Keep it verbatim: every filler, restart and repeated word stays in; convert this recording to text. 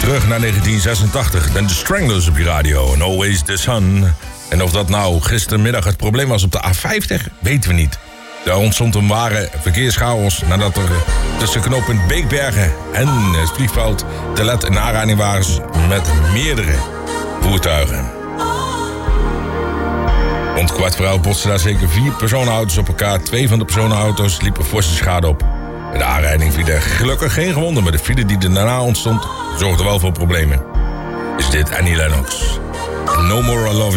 Terug naar negentien zesentachtig. Dan de Stranglers op je radio. And Always the Sun. En of dat nou gistermiddag het probleem was op de A vijftig, weten we niet. Er ontstond een ware verkeerschaos nadat er tussen knooppunt Beekbergen en het vliegveld te let in aanrijding waren met meerdere voertuigen. Rond kwart voor elf botsten daar zeker vier personenauto's op elkaar. Twee van de personenauto's liepen forse schade op. In de aanrijding vielen gelukkig geen gewonden, maar de file die er daarna ontstond zorgde wel voor problemen. Is dit Annie Lennox? No More I Love You.